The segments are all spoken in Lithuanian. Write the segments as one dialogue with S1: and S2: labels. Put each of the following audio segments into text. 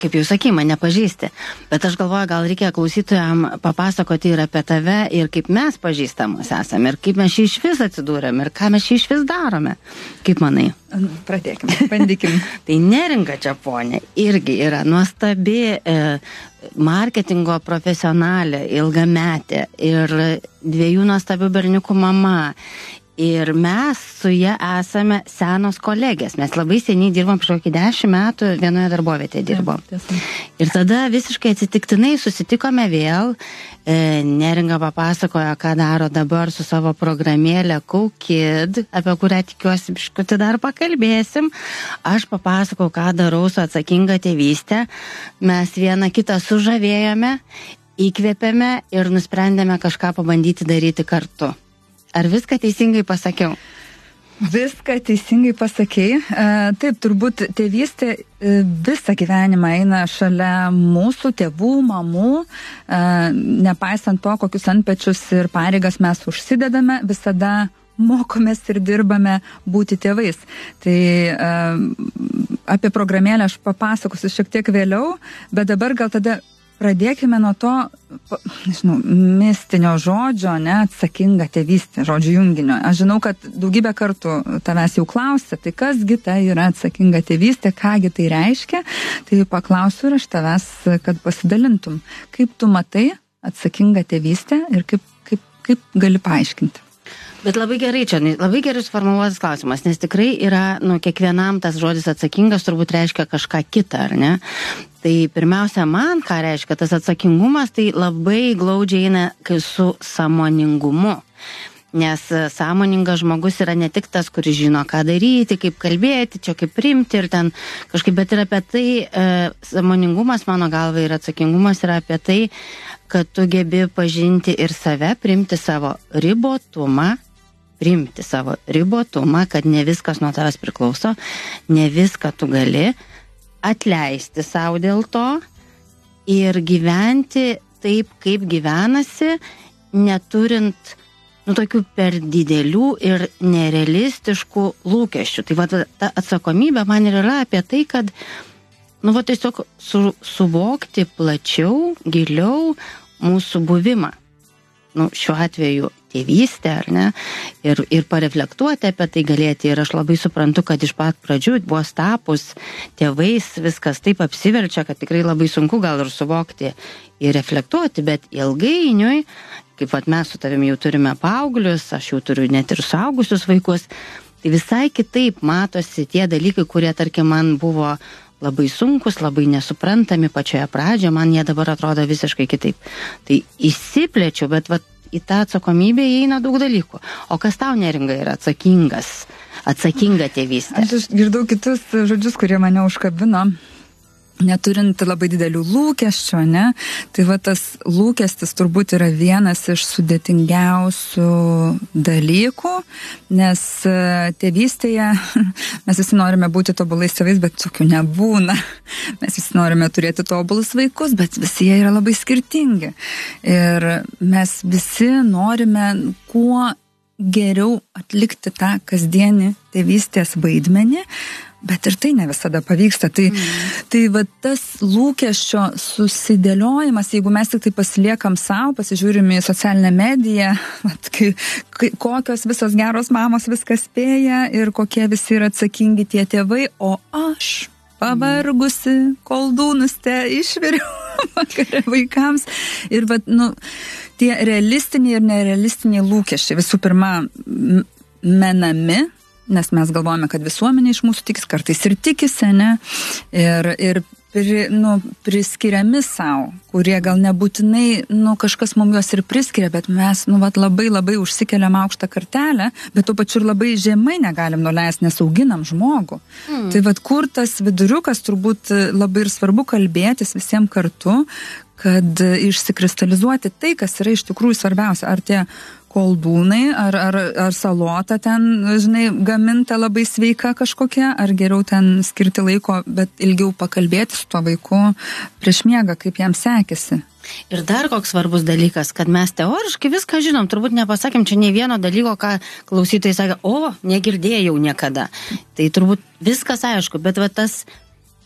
S1: kaip jau sakei, mane pažįsti. Bet aš galvoju, gal reikia klausytojam papasakoti ir apie tave, ir kaip mes pažįstamos esame, ir kaip mes čia iš vis atsidūrėm, ir ką mes čia iš vis darome. Kaip manai?
S2: Pradėkime, bandykim.
S1: Tai Neringa Čeponė irgi yra nuostabi marketingo profesionalė, ilgametė ir 2 nuostabių berniukų mama. Ir mes su ja esame senos kolegės. Mes labai seniai dirbom, prieš kokį 10 metų vienoje darbovietėje dirbom. Ir tada visiškai atsitiktinai susitikome vėl. Neringa papasakojo, ką daro dabar su savo programėlė CoolKid, apie kurią tikiuosi biškutį dar pakalbėsim. Aš papasakau, ką darau su atsakinga tėvystė. Mes vieną kitą sužavėjome, įkvėpėme ir nusprendėme kažką pabandyti daryti kartu. Ar viską teisingai pasakiau?
S2: Viską teisingai pasakei. Taip, turbūt tėvystė visą gyvenimą eina šalia mūsų tėvų, mamų. Nepaisant to, kokius antpečius ir pareigas mes užsidedame, visada mokomės ir dirbame būti tėvais. Tai apie programėlę aš papasakosiu šiek tiek vėliau, bet dabar gal tada pradėkime nuo to, nežinau, mistinio žodžio, atsakinga tėvystė, žodžių junginio. Aš žinau, kad daugybę kartų tavęs jau klausė, tai kasgi tai yra atsakinga tėvystė, kągi tai reiškia, tai paklausiu ir aš tavęs, kad pasidalintum. Kaip tu matai atsakingą tėvystę ir kaip gali paaiškinti?
S1: Bet labai gerai čia, labai gerai suformuluotas klausimas, nes tikrai yra, kiekvienam tas žodis atsakingas turbūt reiškia kažką kitą, ar ne? Tai pirmiausia, man ką reiškia tas atsakingumas, tai labai glaudžiai eina su sąmoningumu. Nes sąmoningas žmogus yra ne tik tas, kuris žino, ką daryti, kaip kalbėti, čia kaip priimti ir ten kažkaip, bet ir apie tai, sąmoningumas mano galva ir atsakingumas yra apie tai, kad tu gebi pažinti ir save, priimti savo ribotumą, kad ne viskas nuo tavęs priklauso, ne viską tu gali, atleisti savo dėl to ir gyventi taip, kaip gyvenasi, neturint tokių per didelių ir nerealistiškų lūkesčių. Tai ta atsakomybė man ir yra apie tai, kad tiesiog suvokti plačiau, giliau mūsų buvimą. Šiuo atveju tėvystė, ar ne? Ir pareflektuoti apie tai galėti. Ir aš labai suprantu, kad iš pat pradžių buvo tapus tėvais, viskas taip apsiverčia, kad tikrai labai sunku gal ir suvokti ir reflektuoti, bet ilgainiui, kaip mes su tavimi jau turime paauglius, aš jau turiu net ir suaugusius vaikus, tai visai kitaip matosi tie dalykai, kurie, tarkim, man buvo labai sunkus, labai nesuprantami pačioje pradžioje, man jie dabar atrodo visiškai kitaip. Tai įsiplečiu, bet į tą atsakomybę įeina daug dalykų. O kas tau, Neringa, yra atsakinga tėvystė?
S2: Aš girdau kitus žodžius, kurie mane užkabino. Neturint labai didelių lūkesčių, ne? Tai tas lūkestis turbūt yra vienas iš sudėtingiausių dalykų, nes tėvystėje mes visi norime būti tobulais tėvais, bet tokių nebūna. Mes visi norime turėti tobulus vaikus, bet visi jie yra labai skirtingi. Ir mes visi norime kuo geriau atlikti tą kasdienį tėvystės vaidmenį, bet ir tai ne visada pavyksta. Tai tas lūkesčio susidėliojimas, jeigu mes tik tai pasiliekam savo, pasižiūrime į socialinę mediją, kokios visos geros mamos viską spėja ir kokie visi yra atsakingi tie tėvai, o aš pavargusi, koldūnuste išviriau vakarę vaikams. Ir tie realistiniai ir nerealistiniai lūkesčiai visų pirma menami, nes mes galvojame, kad visuomenė iš mūsų tikis, kartais ir tikisi, ne? Ir priskiriami savo, kurie gal nebūtinai, kažkas mums juos ir priskiria, bet mes, labai labai užsikeliam aukštą kartelę, bet tuo pačiu ir labai žemai negalim nuleisti, nes auginam žmogų. Tai kur tas viduriukas turbūt labai ir svarbu kalbėtis visiems kartu, kad išsikristalizuoti tai, kas yra iš tikrųjų svarbiausia. Ar tie koldūnai, ar salota ten, gaminta labai sveika kažkokia, ar geriau ten skirti laiko, bet ilgiau pakalbėti su tuo vaiku prieš miegą, kaip jam sekėsi.
S1: Ir dar koks svarbus dalykas, kad mes teoriškai viską žinom, turbūt nepasakėm čia nei vieno dalyko, ką klausytojai sakė, negirdėjau niekada. Tai turbūt viskas aišku, bet tas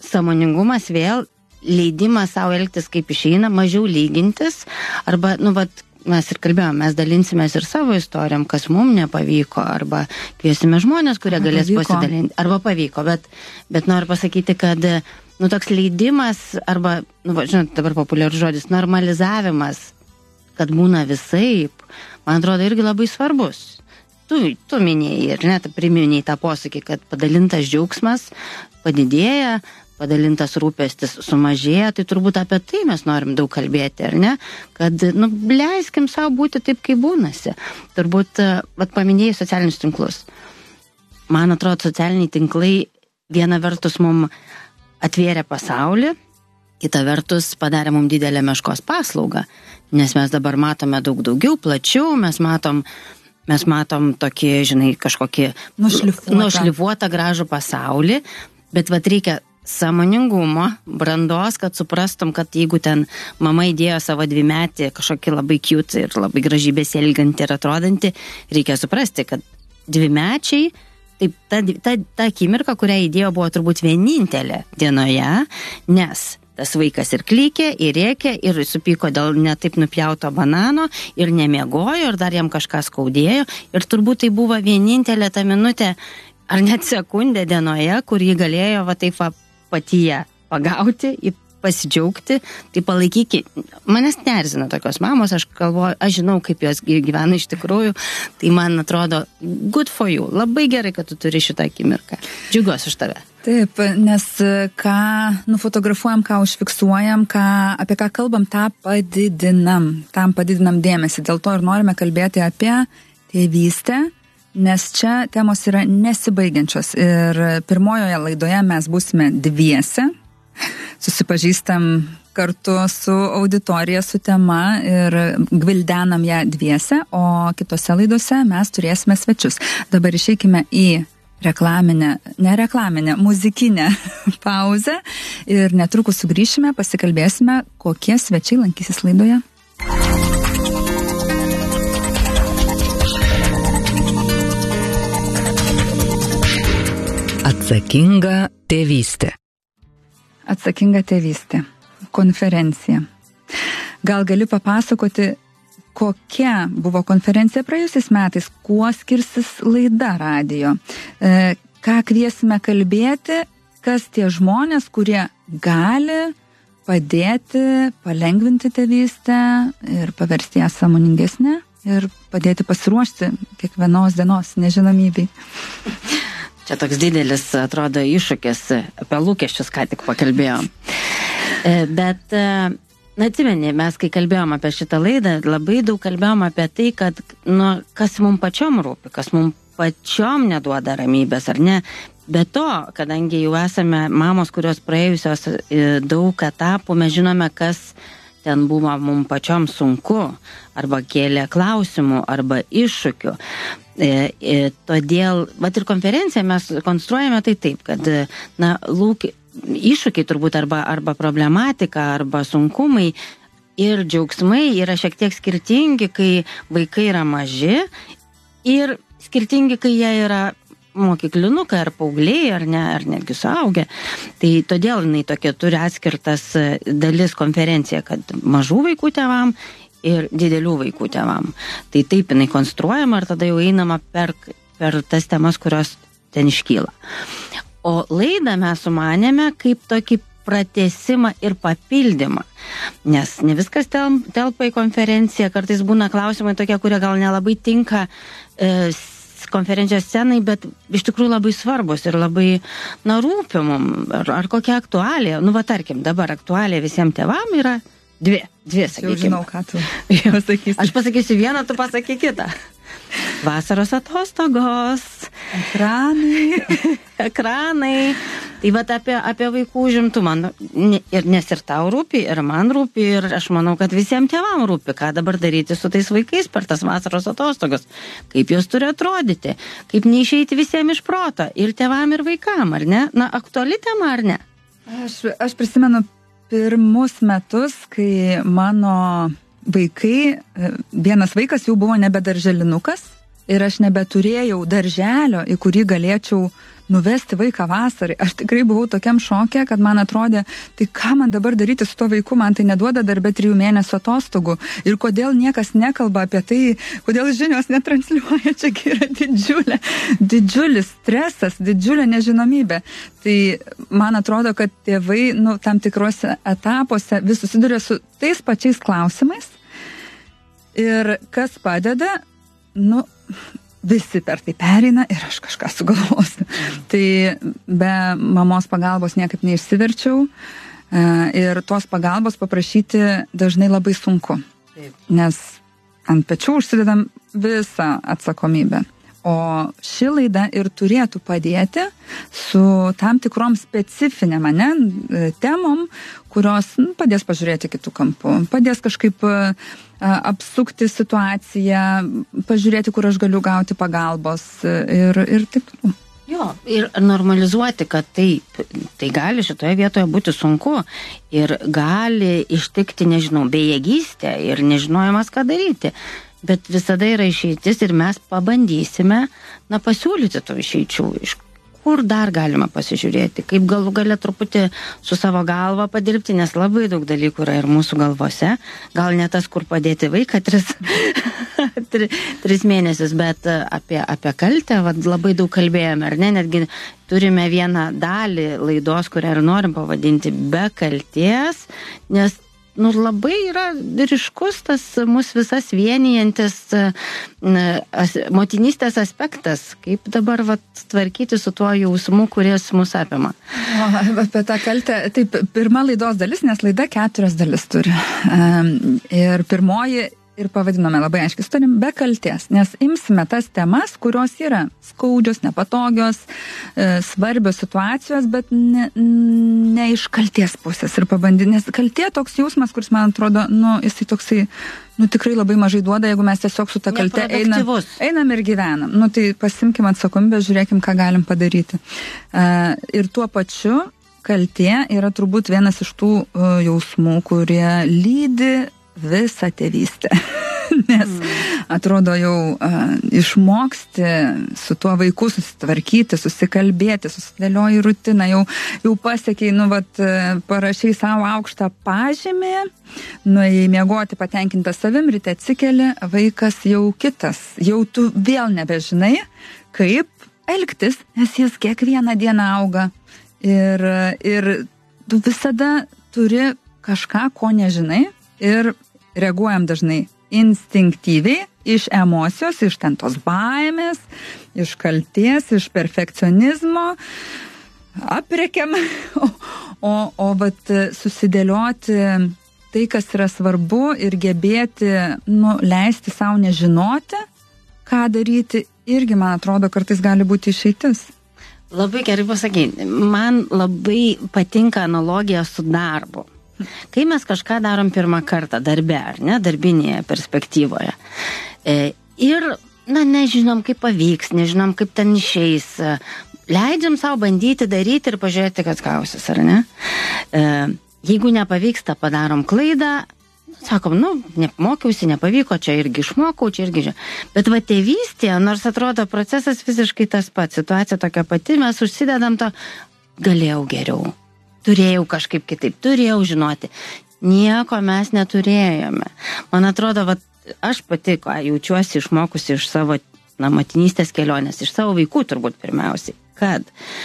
S1: sąmoningumas vėl, leidimas savo elgtis kaip išeina, mažiau lygintis, arba, mes ir kalbėjome, mes dalinsimės ir savo istorijom, kas mums nepavyko, arba kviesime žmonės, kurie galės pasidalinti, arba pavyko, bet noriu pasakyti, kad toks leidimas, arba, žinot, dabar populiarus žodis, normalizavimas, kad būna visaip, man atrodo, irgi labai svarbus. Tu minėjai ir net priminėjai tą posakį, kad padalintas džiaugsmas padidėja, padalintas rūpestis sumažėja, tai turbūt apie tai mes norim daug kalbėti, ar ne? Kad, leiskim savo būti taip, kaip būnasi. Turbūt, paminėjai socialinius tinklus. Man atrodo, socialiniai tinklai viena vertus mums atvėrė pasaulį, kita vertus padarė mums didelę meškos paslaugą, nes mes dabar matome daug daugiau, plačiau, mes matom tokį, kažkokį nušlifuotą gražų pasaulį, bet reikia sąmoningumo, brandos, kad suprastum, kad jeigu ten mama įdėjo savo 2-metį kažkokį labai cute ir labai gražiai besielgiantį ir atrodantį, reikia suprasti, kad 2-mečiai, taip, ta akimirka, kurią įdėjo, buvo turbūt vienintelė dienoje, nes tas vaikas ir klykė, ir rėkė, ir supyko dėl netaip nupjauto banano, ir nemiegojo, ir dar jam kažką skaudėjo, ir turbūt tai buvo vienintelė ta minutė, ar net sekundė dienoje, kur jį galėjo taip patyje pagauti, pasidžiaugti, tai palaikykit. Manęs neerzina tokios mamos, aš žinau, kaip jos gyvena iš tikrųjų, tai man atrodo, good for you, labai gerai, kad tu turi šitą akimirką. Džiaugiuosi už tave.
S2: Taip, nes ką nufotografuojam, ką užfiksuojam, apie ką kalbam, tam padidinam dėmesį. Dėl to ir norime kalbėti apie tėvystę, nes čia temos yra nesibaigiančios. Ir pirmojoje laidoje mes būsime dviese, susipažįstam kartu su auditorija, su tema ir gvildenam ją dviese, o kitose laidose mes turėsime svečius. Dabar išeikime į muzikinę pauzę ir netrukus sugrįšime, pasikalbėsime, kokie svečiai lankysis laidoje.
S3: Atsakinga tėvystė.
S2: Atsakinga tėvystė. Konferencija. Gal gali papasakoti, kokia buvo konferencija praėjusiais metais, kuo skirsis laida radijo? Ką kviesime kalbėti, kas tie žmonės, kurie gali padėti, palengvinti tėvystę ir paversti ją sąmoningesnę ir padėti pasiruošti kiekvienos dienos nežinomybei.
S1: Čia toks didelis, atrodo, iššūkis, apie lūkesčius ką tik pakalbėjom. Bet, atsimeni, mes kai kalbėjom apie šitą laidą, labai daug kalbėjom apie tai, kad, kas mums pačiom rūpi, kas mums pačiom neduoda ramybės, ar ne? Be to, kadangi jau esame mamos, kurios praėjusios daug etapų, mes žinome, kas ten buvo mums pačiom sunku, arba kėlė klausimų, arba iššūkių. Todėl, ir konferenciją mes konstruojame tai taip, kad, iššūkiai turbūt arba problematika, arba sunkumai ir džiaugsmai yra šiek tiek skirtingi, kai vaikai yra maži ir skirtingi, kai jie yra mokyklinukai ar paaugliai, ar netgi suaugę. Tai todėl jinai tokia turi atskirtas dalis konferencija, kad mažų vaikų tėvam ir didelių vaikų tėvam. Tai taip jinai konstruojama ir tada jau einama per tas temas, kurios ten iškyla. O laidą mes sumanėme kaip tokį pratęsimą ir papildymą. Nes ne viskas telpa į konferenciją, kartais būna klausimai tokie, kurie gal nelabai tinka konferencijos scenai, bet iš tikrųjų labai svarbus ir labai rūpimum, ar kokia aktualija. Tarkim, dabar aktualija visiems tėvam yra dvi, sakykime.
S2: Jau žinau, ką tu pasakysi.
S1: Aš pasakysiu vieną, tu pasaky kitą. Vasaros atostogos. Ekranai. Tai apie vaikų užimtumą. Nes ir tau rūpi, ir man rūpi, ir aš manau, kad visiems tėvam rūpi, ką dabar daryti su tais vaikais per tas vasaros atostogos. Kaip jos turi atrodyti. Kaip neišeiti visiems iš proto. Ir tėvam, ir vaikam, ar ne? Aktuali tema, ar ne?
S2: Aš prisimenu pirmus metus, kai mano vaikai, vienas vaikas jau buvo nebe darželinukas ir aš nebeturėjau darželio, į kurį galėčiau nuvesti vaiką vasarai. Aš tikrai buvau tokiam šoke, kad man atrodė, tai ką man dabar daryti su to vaiku, man tai neduoda darbe 3 mėnesių atostogų. Ir kodėl niekas nekalba apie tai, kodėl žinios netransliuoja, čia yra didžiulis stresas, didžiulė nežinomybė. Tai man atrodo, kad tėvai tam tikrose etapuose vis susiduria su tais pačiais klausimais. Ir kas padeda, visi per tai pereina ir aš kažką sugalvosiu. Tai be mamos pagalbos niekaip neišsiverčiau ir tos pagalbos paprašyti dažnai labai sunku. Taip. Nes ant pečių užsidedam visą atsakomybę. O ši laida ir turėtų padėti su tam tikrom specifinėm temom, kurios padės pažiūrėti kitų kampų, padės kažkaip apsukti situaciją, pažiūrėti, kur aš galiu gauti pagalbos ir taip.
S1: Jo, ir normalizuoti, kad tai gali šitoje vietoje būti sunku ir gali ištikti, bejėgystė ir nežinojimas, ką daryti. Bet visada yra išeitis ir mes pabandysime, pasiūlyti tų išeičių, iš kur dar galima pasižiūrėti, kaip galų gale truputį su savo galva padirbti, nes labai daug dalykų yra ir mūsų galvose, gal ne tas, kur padėti vaiką 3 mėnesius, bet apie kaltę labai daug kalbėjome, ar ne, netgi turime vieną dalį laidos, kurią ir norim pavadinti be kaltės, nes labai yra ryškus tas mus visas vienijantis motinystės aspektas, kaip dabar tvarkyti su tuo jausmu, kuris mus apima.
S2: Apie tą kaltę, taip, pirma laidos dalis, nes laida 4 dalis turi. Ir pirmoji ir pavadinome labai aiškiai sutarim be kaltės, nes imsime tas temas, kurios yra skaudžios, nepatogios, svarbios situacijos, bet ne iš kaltės pusės ir pabandyti, nes kaltė toks jausmas, kuris man atrodo, jisai toksai, tikrai labai mažai duoda, jeigu mes tiesiog su ta kalte einam ir gyvenam. Tai pasimkim atsakomybę, žiūrėkim, ką galim padaryti. Ir tuo pačiu kaltė yra turbūt vienas iš tų jausmų, kurie lydi visą tėvystę. Nes atrodo jau išmoksti su tuo vaiku susitvarkyti, susikalbėti, susidėlioji rutiną, jau pasiekiai, parašai savo aukštą pažymį, nuėjai miegoti patenkinta savim, ryte atsikeli, vaikas jau kitas, jau tu vėl nebežinai, kaip elgtis, nes jis kiekvieną dieną auga ir tu visada turi kažką, ko nežinai, ir reaguojam dažnai instinktyviai, iš emocijos, iš ten tos baimės, iš kalties, iš perfekcionizmo, aprėkiam, o susidėlioti tai, kas yra svarbu ir gebėti, leisti savo nežinoti, ką daryti, irgi, man atrodo, kartais gali būti išeitis.
S1: Labai gerai pasakyti. Man labai patinka analogija su darbu. Kai mes kažką darom pirmą kartą darbe, ar ne, darbinėje perspektyvoje. Ir, nežinom, kaip pavyks, nežinom, kaip ten išeis. Leidžiam savo bandyti daryti ir pažiūrėti, kas gausis, ar ne? Jeigu nepavyksta, padarom klaidą, sakom, mokiausi, nepavyko, čia irgi išmokau, čia irgi. Bet tėvystėje, nors atrodo procesas visiškai tas pats, situacija tokia pati, mes užsidedam to, galėjau geriau. Turėjau kažkaip kitaip, turėjau žinoti. Nieko mes neturėjome. Man atrodo, aš pati, jaučiuosi išmokusi iš savo motinystės kelionės, iš savo vaikų turbūt pirmiausiai, kad,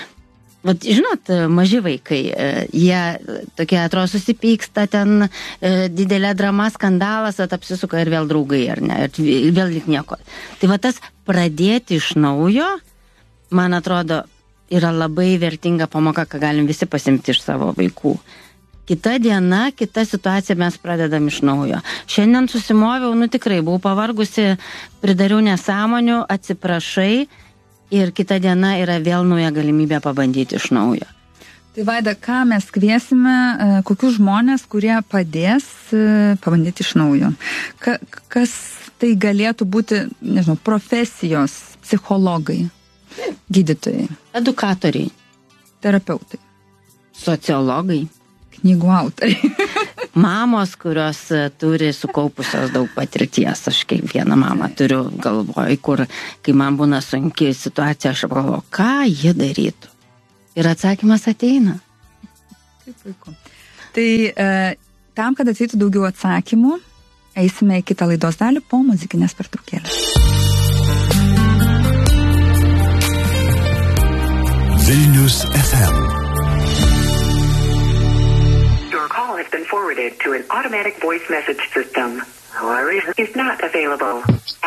S1: žinot, maži vaikai, jie tokie atrodo susipyksta, ten didelė drama, skandalas, apsisuka ir vėl draugai, ar ne, ir vėl lyg nieko. Tai tas pradėti iš naujo, man atrodo, yra labai vertinga pamoka, ką galim visi pasimti iš savo vaikų. Kita diena, kita situacija, mes pradedam iš naujo. Šiandien susimoviau, tikrai buvau pavargusi, pridariau nesąmonių, atsiprašai ir kita diena yra vėl nauja galimybė pabandyti iš naujo.
S2: Tai Vaida, ką mes kviesime, kokius žmonės, kurie padės pabandyti iš naujo? Kas tai galėtų būti, profesijos, psichologai? Gydytojai,
S1: edukatoriai,
S2: terapeutai,
S1: sociologai,
S2: knygų autoriai,
S1: mamos, kurios turi sukaupusios daug patirties. Aš kiekvieną mamą turiu galvoj, kur, kai man būna sunki situacija, aš galvoju, ką jie darytų. Ir atsakymas ateina.
S2: Kaip puiku. Tai tam, kad ateitų daugiau atsakymų, eisime į kitą laidos dalį po muzikinės pertraukėlės.
S4: Vilnius FM.
S5: Your call has been forwarded to an automatic voice message system. However, is not available.